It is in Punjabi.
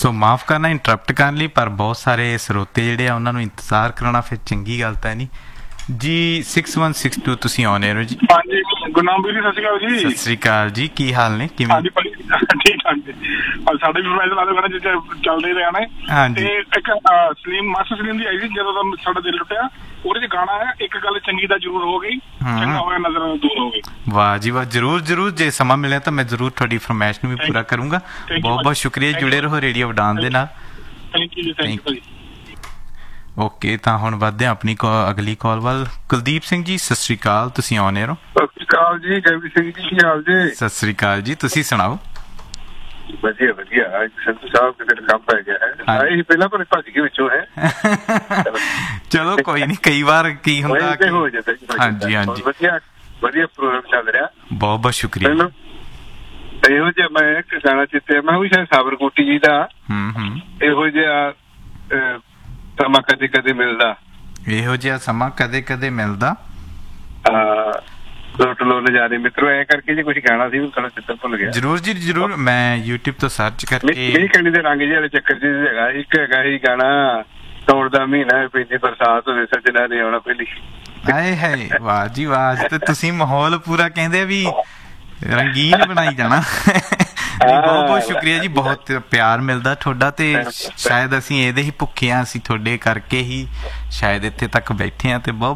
ਸੋ ਮਾਫ ਕਰਨਾ ਇੰਟਰਪਟ ਕਰਨ ਲਈ, ਪਰ ਬਹੁਤ ਸਾਰੇ ਸਰੋਤੇ ਜਿਹੜੇ ਆ ਉਹਨਾਂ ਨੂੰ ਇੰਤਜ਼ਾਰ ਕਰਾਉਣਾ ਫਿਰ ਚੰਗੀ ਗੱਲ ਤਾਂ ਨਹੀਂ ਜੀ। 6162 ਤੁਸੀਂ ਆਉਣੇ ਹੋ ਜੀ। ਹਾਂਜੀ ਗੁਰਨਾਮ ਵੀਰ ਜੀ, ਸਤਿ ਸ਼੍ਰੀ ਅਕਾਲ ਜੀ। ਸਤਿ ਸ੍ਰੀ ਅਕਾਲ ਜੀ, ਕੀ ਹਾਲ ਨੇ, ਕਿਵੇਂ? ਹਾਂਜੀ ਠੀਕ ਠਾਕ ਜੀ। ਸਾਡੇ ਵੀ ਫਰਮਾਇਸ਼ ਲਾ ਦੇ ਚੱਲਦੇ ਰਿਹਾ ਨੇ। ਹਾਂਜੀ। ਤੇ ਇੱਕ ਸਲੀਮ ਮਾਸਟਰ ਸਲੀਮ ਦੀ ਆਈ ਸੀ ਜਦੋਂ ਦਾ ਸਾਡਾ ਦਿਲ ਟੁੱਟਿਆ, ਉਹਦੇ ਚ ਗਾਣਾ ਹੈ ਇੱਕ ਗੱਲ ਚੰਗੀ ਤਾਂ ਜ਼ਰੂਰ ਹੋ ਗਈ, ਚੰਗਾ ਹੋਇਆ ਨਜ਼ਰ ਦੂਰ ਹੋ ਗਈ। ਵਾਹ ਜੀ ਵਾਹ, ਜਰੂਰ ਜਰੂਰ, ਜੇ ਸਮਾਂ ਮਿਲਿਆ ਤਾਂ ਮੈਂ ਜਰੂਰ ਤੁਹਾਡੀ ਫਰਮਾਇਸ਼ ਨੂੰ ਵੀ ਪੂਰਾ ਕਰੂੰਗਾ। ਬਹੁਤ ਬਹੁਤ ਸ਼ੁਕਰੀਆ, ਜੁੜੇ ਰਹੋ ਰੇਡੀਓ ਵਡਾਨ ਦੇ ਨਾਲ। ਥੈਂਕ ਯੂ ਜੀ, ਥੈਂਕ ਯੂ। ਓਕੇ, ਤਾਂ ਹੁਣ ਵੱਧਦੇ ਹਾਂ ਆਪਣੀ ਅਗਲੀ ਕਾਲ ਵੱਲ। ਕੁਲਦੀਪ ਸਿੰਘ ਜੀ ਸਤਿ ਸ੍ਰੀ ਅਕਾਲ, ਤੁਸੀਂ ਆਉਣੇ ਹੋ। ਸਤਿ ਸ੍ਰੀ ਅਕਾਲ ਜੀ, ਜੈਵੀ ਸਿੰਘ ਜੀ, ਕੀ ਹਾਲ ਜੀ? ਸਤਿ ਸ੍ਰੀ ਅਕਾਲ ਜੀ, ਤੁਸੀਂ ਸੁਣਾਓ? ਵਧੀਆ ਵਧੀਆ। ਅੱਜ ਸੰਧੂ ਸਾਹਿਬ ਕਿਤੇ ਕੰਮ ਪੈ ਗਿਆ ਹੈ, ਆਏ ਸੀ ਪਹਿਲਾਂ ਪਰ ਭੱਜ ਕੇ ਵਿੱਚੋਂ ਹੈ। ਚਲੋ ਕੋਈ ਨਹੀਂ, ਕਈ ਵਾਰ ਕੀ ਹੁੰਦਾ ਹੋ ਜਾਂਦਾ। ਹਾਂਜੀ ਹਾਂਜੀ, ਵਧੀਆ ਵਧੀਆ ਪ੍ਰੋਗਰਾਮ ਚੱਲ ਰਿਹਾ, ਬਹੁਤ ਬਹੁਤ ਸ਼ੁਕਰੀਆ। ਇਹੋ ਜਿਹਾ ਮੈਂ ਇੱਕ ਗਾਣਾ ਚਿੱਤਿਆ, ਮੈਂ ਵੀ ਸ਼ਾਇਦ ਸਾਬਰਕੋਟੀ ਜੀ ਦਾ। ਇਹੋ ਜਿਹਾ ਸਮਾਂ ਕਦੇ ਕਦੇ ਮਿਲਦਾ, ਇਹੋ ਜਿਹਾ ਸਮਾਂ ਕਦੇ ਕਦੇ ਮਿਲਦਾ, ਲੁੱਟ ਲੋ ਨਜ਼ਾਰੇ ਮਿੱਤਰੋ, ਐ ਕਰਕੇ ਜੀ ਕੁਛ ਗਾਣਾ ਸੀ, ਥੋੜਾ ਚਿੱਤਰ ਭੁੱਲ ਗਿਆ। ਜਰੂਰ ਜੀ ਜਰੂਰ, ਮੈਂ YouTube ਤੋਂ ਸਰਚ ਕਰਕੇ। ਮੀਂਹ ਕਣੀ ਦੇ ਰੰਗ ਜਿਹੇ ਵਾਲੇ ਚੱਕਰ ਚ ਹੈਗਾ ਇੱਕ, ਹੈਗਾ ਹੀ ਗਾਣਾ ਦੌੜ ਦਾ ਮਹੀਨਾ ਪੈਂਦੀ ਬਰਸਾਤ ਹੋਵੇ, ਸੱਜਣਾ ਨੇ ਆਉਣਾ ਪਹਿਲੀ। ਹਾਏ ਹਾਏ, ਵਾਹ ਜੀ ਵਾਹ, ਤੇ ਤੁਸੀਂ ਮਾਹੌਲ ਪੂਰਾ ਕਹਿੰਦੇ ਵੀ ਰੰਗੀਨ ਬਣਾਈ ਜਾਣਾ। ਬਹੁਤ ਬਹੁਤ ਸ਼ੁਕਰੀਆ ਜੀ, ਬਹੁਤ ਪਿਆਰ ਮਿਲਦਾ ਤੁਹਾਡਾ, ਤੇ ਸ਼ਾਇਦ ਅਸੀਂ ਇਹਦੇ ਹੀ ਭੁੱਖੇ ਹਾਂ, ਅਸੀਂ ਤੁਹਾਡੇ ਕਰਕੇ ਹੀ ਸ਼ਾਇਦ ਇੱਥੇ ਤੱਕ ਬੈਠੇ ਹਾਂ, ਤੇ ਬਹੁਤ